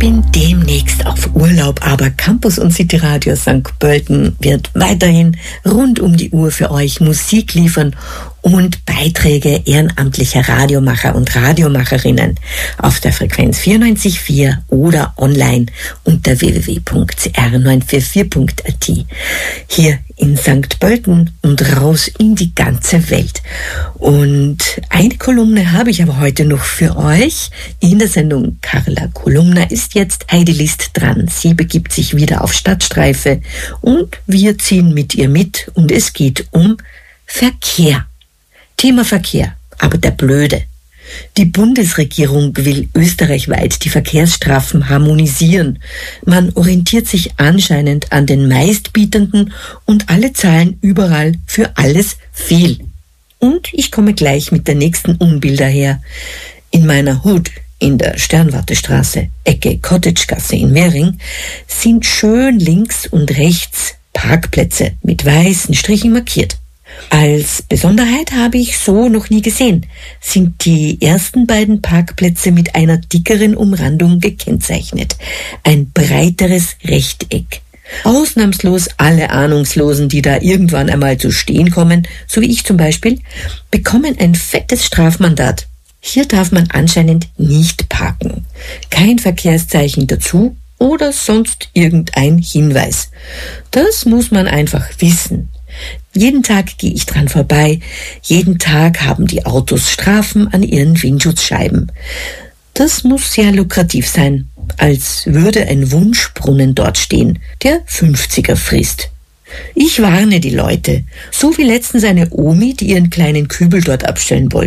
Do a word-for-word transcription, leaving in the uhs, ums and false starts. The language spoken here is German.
bin demnächst auf Urlaub, aber Campus und City Radio Sankt Pölten wird weiterhin rund um die Uhr für euch Musik liefern und Beiträge ehrenamtlicher Radiomacher und Radiomacherinnen auf der Frequenz vierundneunzig Komma vier oder online unter w w w punkt c r neun vier vier punkt a t. Hier in Sankt Pölten und raus in die ganze Welt. Und eine Kolumne habe ich aber heute noch für euch. In der Sendung Carla Kolumna ist jetzt Heidi List dran. Sie begibt sich wieder auf Stadtstreife und wir ziehen mit ihr mit und es geht um Verkehr. Thema Verkehr, aber der Blöde. Die Bundesregierung will österreichweit die Verkehrsstrafen harmonisieren. Man orientiert sich anscheinend an den Meistbietenden und alle zahlen überall für alles viel. Und ich komme gleich mit der nächsten Unbill daher. In meiner Hut in der Sternwartestraße, Ecke Cottagegasse in Währing, sind schön links und rechts Parkplätze mit weißen Strichen markiert. Als Besonderheit habe ich so noch nie gesehen, sind die ersten beiden Parkplätze mit einer dickeren Umrandung gekennzeichnet. Ein breiteres Rechteck. Ausnahmslos alle Ahnungslosen, die da irgendwann einmal zu stehen kommen, so wie ich zum Beispiel, bekommen ein fettes Strafmandat. Hier darf man anscheinend nicht parken. Kein Verkehrszeichen dazu oder sonst irgendein Hinweis. Das muss man einfach wissen. Jeden Tag gehe ich dran vorbei. Jeden Tag haben die Autos Strafen an ihren Windschutzscheiben. Das muss sehr lukrativ sein, als würde ein Wunschbrunnen dort stehen, der fünfziger frisst. Ich warne die Leute, so wie letztens eine Omi, die ihren kleinen Kübel dort abstellen wollte.